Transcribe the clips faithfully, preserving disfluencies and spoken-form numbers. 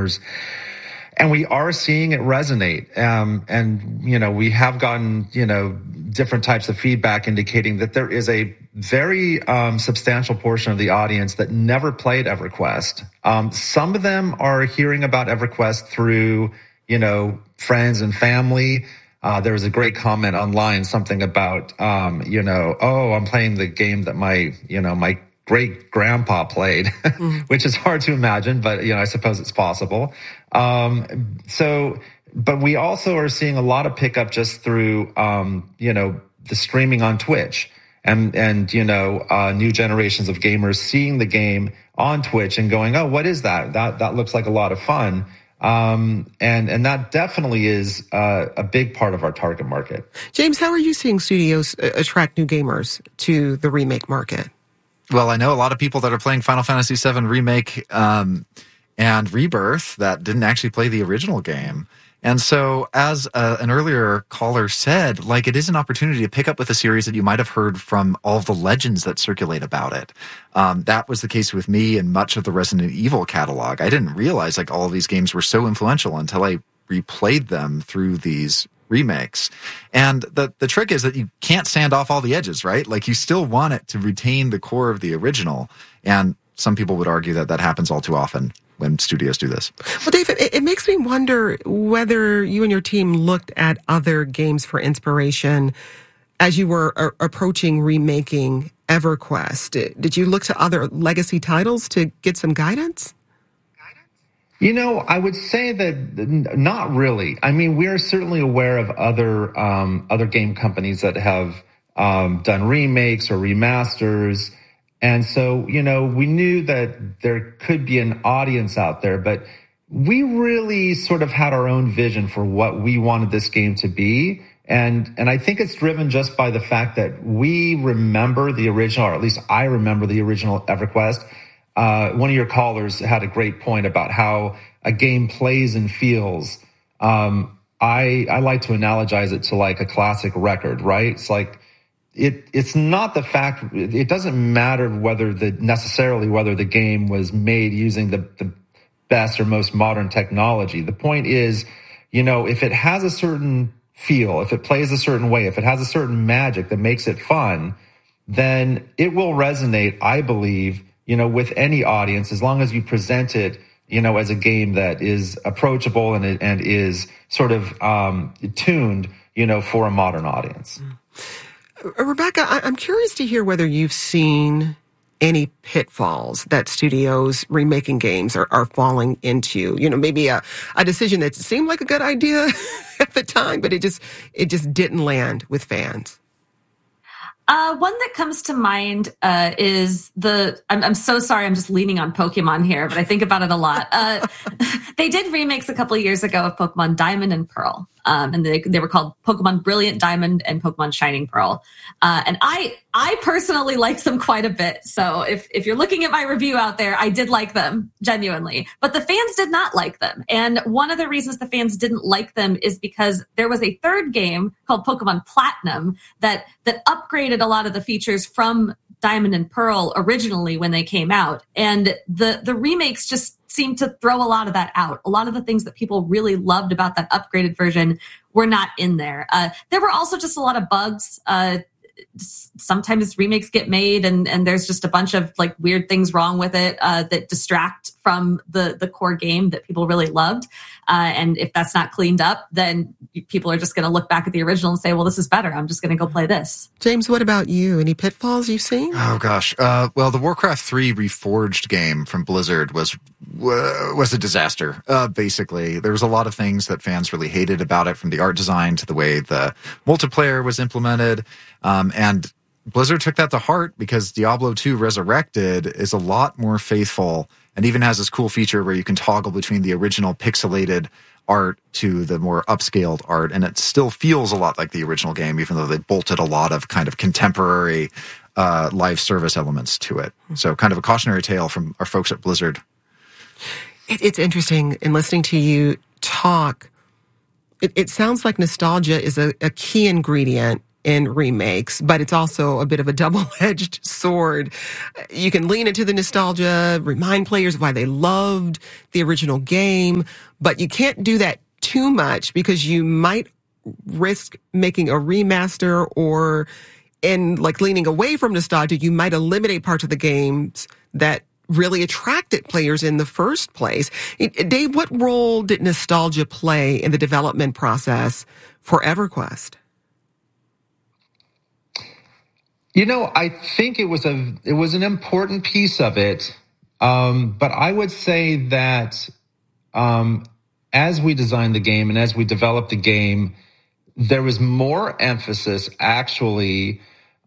gamers. And we are seeing it resonate. Um, and, you know, we have gotten, you know, different types of feedback indicating that there is a very um, substantial portion of the audience that never played EverQuest. Um, some of them are hearing about EverQuest through, you know, friends and family. Uh, there was a great comment online, something about, um, you know, oh, I'm playing the game that my, you know, my great grandpa played, mm-hmm. which is hard to imagine, but, you know, I suppose it's possible. Um, so, but we also are seeing a lot of pickup just through, um, you know, the streaming on Twitch and, and, you know, uh, new generations of gamers seeing the game on Twitch and going, oh, what is that? That, that looks like a lot of fun. Um, and, and that definitely is, uh, a big part of our target market. James, how are you seeing studios attract new gamers to the remake market? Well, I know a lot of people that are playing Final Fantasy seven Remake um, and Rebirth that didn't actually play the original game. And so, as uh, an earlier caller said, like, it is an opportunity to pick up with a series that you might have heard from all of the legends that circulate about it. Um, that was the case with me and much of the Resident Evil catalog. I didn't realize, like, all of these games were so influential until I replayed them through these remakes. And the the trick is that you can't sand off all the edges, right? Like, you still want it to retain the core of the original. And some people would argue that that happens all too often when studios do this. Well, David, it, it makes me wonder whether you and your team looked at other games for inspiration as you were uh, approaching remaking EverQuest. Did you look to other legacy titles to get some guidance? You know, I would say that not really. I mean, we are certainly aware of other um, other game companies that have um, done remakes or remasters. And so, you know, we knew that there could be an audience out there, but we really sort of had our own vision for what we wanted this game to be. And and I think it's driven just by the fact that we remember the original, or at least I remember the original EverQuest. Uh, one of your callers had a great point about how a game plays and feels. Um, I, I like to analogize it to like a classic record, right? It's like, it, it's not the fact, it doesn't matter whether the, necessarily whether the game was made using the, the best or most modern technology. The point is, you know, if it has a certain feel, if it plays a certain way, if it has a certain magic that makes it fun, then it will resonate, I believe, you know, with any audience, as long as you present it, you know, as a game that is approachable and and is sort of um, tuned, you know, for a modern audience. Rebecca, I'm curious to hear whether you've seen any pitfalls that studios remaking games are, are falling into. You know, maybe a, a decision that seemed like a good idea at the time, but it just it just didn't land with fans. Uh, one that comes to mind uh, is the, I'm, I'm so sorry, I'm just leaning on Pokemon here, but I think about it a lot. Uh, they did remakes a couple of years ago of Pokemon Diamond and Pearl. Um, and they, they were called Pokemon Brilliant Diamond and Pokemon Shining Pearl. Uh, and I, I personally liked them quite a bit. So if, if you're looking at my review out there, I did like them genuinely, but the fans did not like them. And one of the reasons the fans didn't like them is because there was a third game called Pokemon Platinum that, that upgraded a lot of the features from Diamond and Pearl originally when they came out. And the, the remakes just seemed to throw a lot of that out. A lot of the things that people really loved about that upgraded version were not in there. Uh, there were also just a lot of bugs. Uh, sometimes remakes get made and, and there's just a bunch of like weird things wrong with it uh, that distract from the, the core game that people really loved. Uh, and if that's not cleaned up, then people are just going to look back at the original and say, well, this is better. I'm just going to go play this. James, what about you? Any pitfalls you've seen? Oh, gosh. Uh, well, the Warcraft three Reforged game from Blizzard was was a disaster, uh, basically. There was a lot of things that fans really hated about it, from the art design to the way the multiplayer was implemented. Um, and Blizzard took that to heart because Diablo two Resurrected is a lot more faithful and even has this cool feature where you can toggle between the original pixelated art to the more upscaled art, and it still feels a lot like the original game, even though they bolted a lot of kind of contemporary uh, live service elements to it. So kind of a cautionary tale from our folks at Blizzard. It, it's interesting in listening to you talk. It, it sounds like nostalgia is a, a key ingredient in remakes, but it's also a bit of a double-edged sword. You can lean into the nostalgia, remind players of why they loved the original game, but you can't do that too much because you might risk making a remaster, or in like leaning away from nostalgia, you might eliminate parts of the games that really attracted players in the first place. Dave, what role did nostalgia play in the development process for EverQuest? You know, I think it was a it was an important piece of it, um, but I would say that um, as we designed the game and as we developed the game, there was more emphasis actually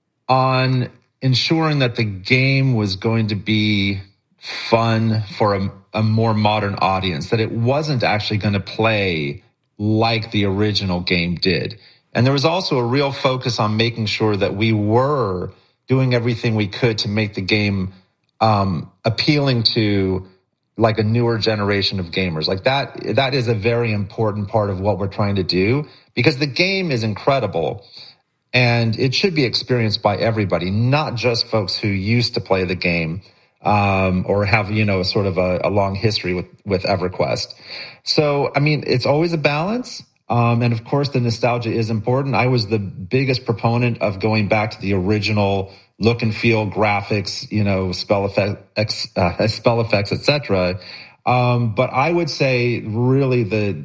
on ensuring that the game was going to be fun for a, a more modern audience, that it wasn't actually going to play like the original game did. And there was also a real focus on making sure that we were doing everything we could to make the game um, appealing to like a newer generation of gamers. Like that, that is a very important part of what we're trying to do, because the game is incredible and it should be experienced by everybody, not just folks who used to play the game um, or have, you know, sort of a, a long history with, with EverQuest. So, I mean, it's always a balance. Um, and of course, the nostalgia is important. I was the biggest proponent of going back to the original look and feel, graphics, you know, spell effects, uh, spell effects, et cetera. Um, but I would say really the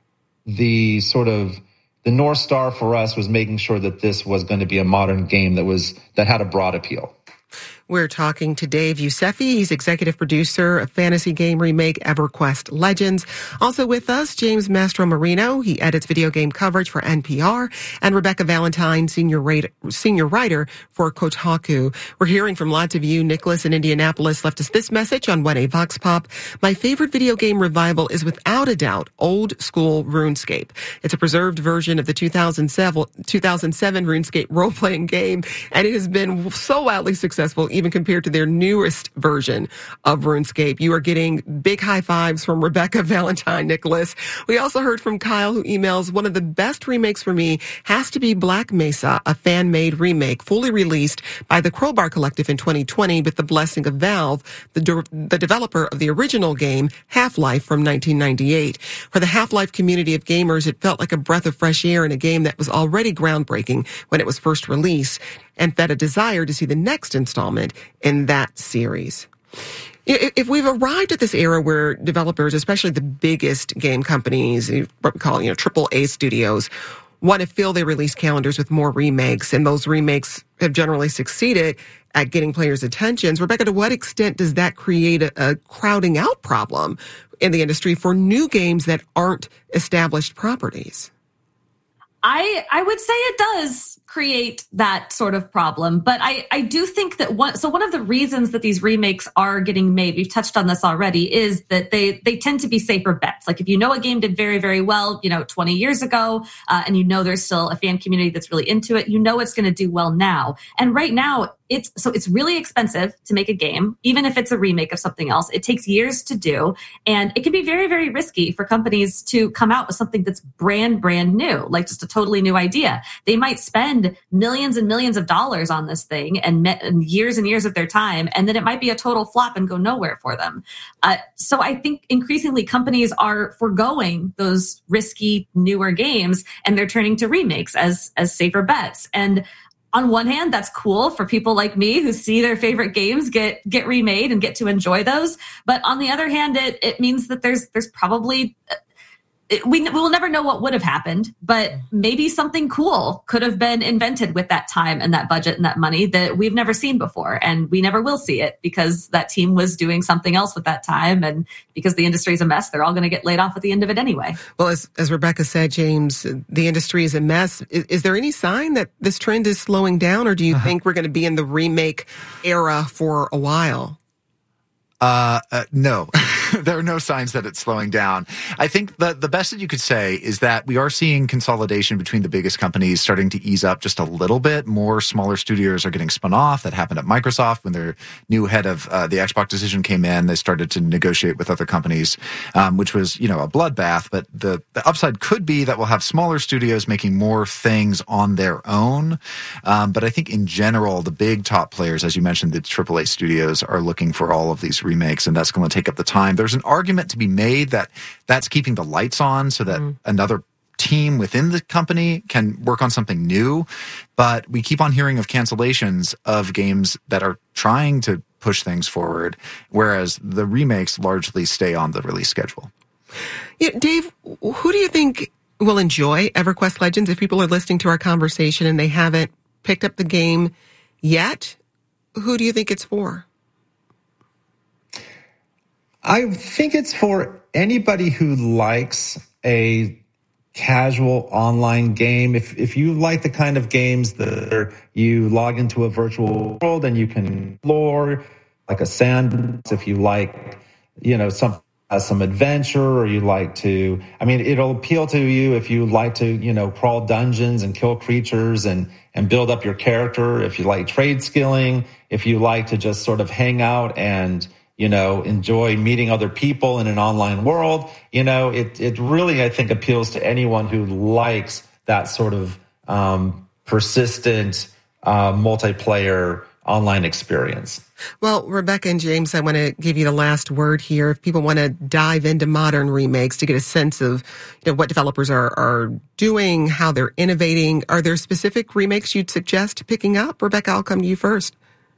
the sort of the North Star for us was making sure that this was going to be a modern game that was that had a broad appeal. We're talking to Dave Youssefi. He's executive producer of fantasy game remake EverQuest Legends. Also with us, James Mastromarino. He edits video game coverage for N P R. And Rebecca Valentine, senior, rate, senior writer for Kotaku. We're hearing from lots of you. Nicholas in Indianapolis left us this message on one A Vox Pop. My favorite video game revival is without a doubt old school RuneScape. It's a preserved version of the two thousand seven, two thousand seven RuneScape role-playing game, and it has been so wildly successful, even compared to their newest version of RuneScape. You are getting big high fives from Rebecca Valentine, Nicholas. We also heard from Kyle, who emails, one of the best remakes for me has to be Black Mesa, a fan-made remake fully released by the Crowbar Collective in twenty twenty with the blessing of Valve, the, de- the developer of the original game, Half-Life, from nineteen ninety-eight. For the Half-Life community of gamers, it felt like a breath of fresh air in a game that was already groundbreaking when it was first released, and fed a desire to see the next installment in that series. If we've arrived at this era where developers, especially the biggest game companies, what we call, you know, triple A studios, want to fill their release calendars with more remakes, and those remakes have generally succeeded at getting players' attentions, Rebecca, to what extent does that create a, a crowding out problem in the industry for new games that aren't established properties? I I would say it does create that sort of problem. But I, I do think that one, so one of the reasons that these remakes are getting made, we've touched on this already, is that they, they tend to be safer bets. Like if you know a game did very, very well, you know, twenty years ago, uh, and you know there's still a fan community that's really into it, you know it's going to do well now. And right now, it's so it's really expensive to make a game, even if it's a remake of something else. It takes years to do, and it can be very, very risky for companies to come out with something that's brand, brand new, like just a totally new idea. They might spend millions and millions of dollars on this thing and, me- and years and years of their time, and then it might be a total flop and go nowhere for them. Uh, so I think increasingly companies are foregoing those risky newer games, and they're turning to remakes as as safer bets. And on one hand, that's cool for people like me who see their favorite games get get remade and get to enjoy those. But on the other hand, it it means that there's there's probably it, we we will never know what would have happened, but maybe something cool could have been invented with that time and that budget and that money that we've never seen before, and we never will see it because that team was doing something else with that time, and because the industry is a mess, they're all going to get laid off at the end of it anyway. Well, as as Rebecca said, James, the industry is a mess. Is, is there any sign that this trend is slowing down, or do you uh-huh. think we're going to be in the remake era for a while? Uh, uh no, there are no signs that it's slowing down. I think the, the best that you could say is that we are seeing consolidation between the biggest companies starting to ease up just a little bit. More smaller studios are getting spun off. That happened at Microsoft when their new head of uh, the Xbox decision came in. They started to negotiate with other companies, um, which was, you know, a bloodbath. But the, the upside could be that we'll have smaller studios making more things on their own. Um, but I think in general, the big top players, as you mentioned, the triple A studios are looking for all of these remakes, and that's going to take up the time. There's an argument to be made that that's keeping the lights on so that mm. another team within the company can work on something new. But we keep on hearing of cancellations of games that are trying to push things forward, whereas the remakes largely stay on the release schedule. Yeah, Dave, who do you think will enjoy EverQuest Legends if people are listening to our conversation and they haven't picked up the game yet? Who do you think it's for? I think it's for anybody who likes a casual online game. If if you like the kind of games that you log into a virtual world and you can explore, like a sandbox, if you like, you know, some uh, some adventure, or you like to, I mean, it'll appeal to you if you like to, you know, crawl dungeons and kill creatures and and build up your character. If you like trade skilling, if you like to just sort of hang out and, you know, enjoy meeting other people in an online world, you know, it it really, I think, appeals to anyone who likes that sort of um, persistent uh, multiplayer online experience. Well, Rebecca and James, I want to give you the last word here. If people want to dive into modern remakes to get a sense of, you know, what developers are, are doing, how they're innovating, are there specific remakes you'd suggest picking up? Rebecca, I'll come to you first.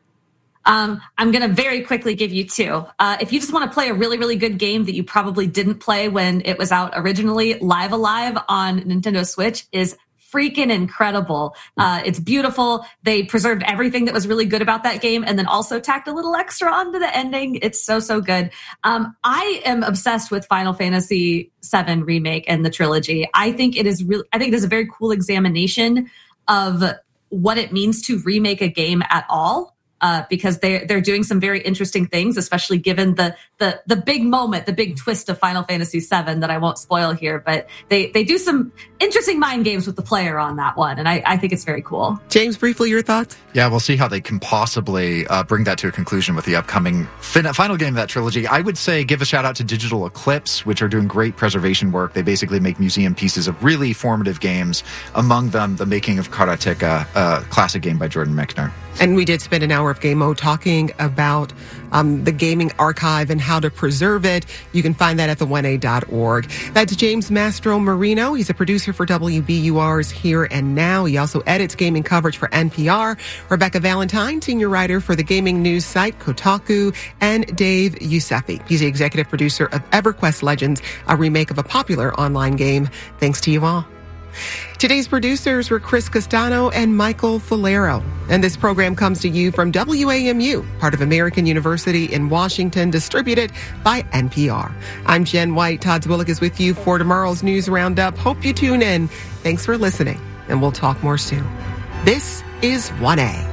Um, I'm going to very quickly give you two. Uh, if you just want to play a really, really good game that you probably didn't play when it was out originally, Live Alive on Nintendo Switch is freaking incredible. Uh, it's beautiful. They preserved everything that was really good about that game and then also tacked a little extra onto the ending. It's so, so good. Um, I am obsessed with Final Fantasy seven Remake and the trilogy. I think it is really, I think it is a very cool examination of what it means to remake a game at all. Uh, because they're, they're doing some very interesting things, especially given the, the, the big moment, the big twist of Final Fantasy seven that I won't spoil here. But they, they do some interesting mind games with the player on that one. And I, I think it's very cool. James, briefly, your thoughts? Yeah, we'll see how they can possibly uh, bring that to a conclusion with the upcoming fin- final game of that trilogy. I would say give a shout out to Digital Eclipse, which are doing great preservation work. They basically make museum pieces of really formative games, among them the making of Karateka, a classic game by Jordan Mechner. And we did spend an hour of Game-O talking about um, the gaming archive and how to preserve it. You can find that at the one a dot org. That's James Mastro Marino. He's a producer for W B U R's Here and Now. He also edits gaming coverage for N P R. Rebecca Valentine, senior writer for the gaming news site Kotaku. And Dave Yousefi. He's the executive producer of EverQuest Legends, a remake of a popular online game. Thanks to you all. Today's producers were Chris Castano and Michael Falero. And this program comes to you from W A M U, part of American University in Washington, distributed by N P R. I'm Jen White. Todd Zwillig is with you for tomorrow's News Roundup. Hope you tune in. Thanks for listening, and we'll talk more soon. This is one A.